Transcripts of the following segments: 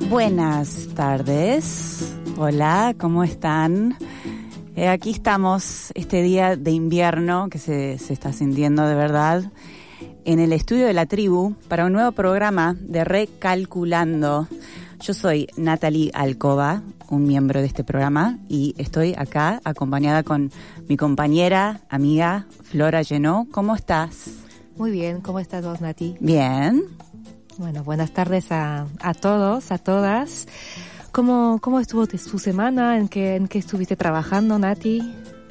Buenas tardes. Hola, ¿cómo están? Aquí estamos este día de invierno que se está sintiendo de verdad en el estudio de la tribu para un nuevo programa de Recalculando. Yo soy Natalie Alcoba, un miembro de este programa, y estoy acá acompañada con mi compañera, amiga Flora Llenó. ¿Cómo estás? Muy bien, ¿cómo estás vos, Nati? Bien. Bueno, buenas tardes a todos, a todas. ¿Cómo estuvo tu semana? ¿En qué estuviste trabajando, Nati?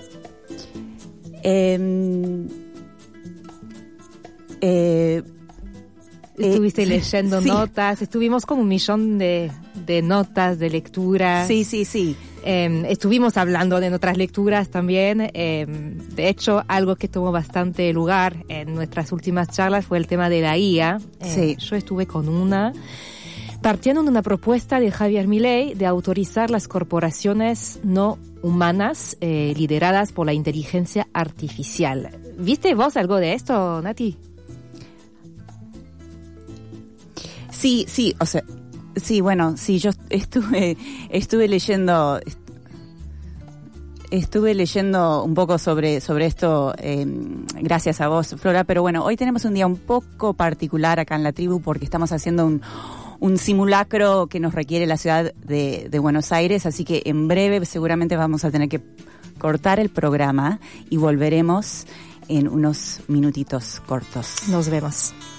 Estuviste leyendo notas, estuvimos con 1 millón de notas, de lecturas. Sí. Estuvimos hablando de otras lecturas también. De hecho, algo que tomó bastante lugar en nuestras últimas charlas fue el tema de la IA. Sí. Yo estuve con partiendo de una propuesta de Javier Milei de autorizar las corporaciones no humanas lideradas por la inteligencia artificial. ¿Viste vos algo de esto, Nati? Sí, o sea, sí, bueno, sí, yo estuve leyendo un poco sobre esto, gracias a vos, Flora, pero bueno, hoy tenemos un día un poco particular acá en la tribu porque estamos haciendo un simulacro que nos requiere la ciudad de Buenos Aires, así que en breve seguramente vamos a tener que cortar el programa y volveremos en unos minutitos cortos. Nos vemos.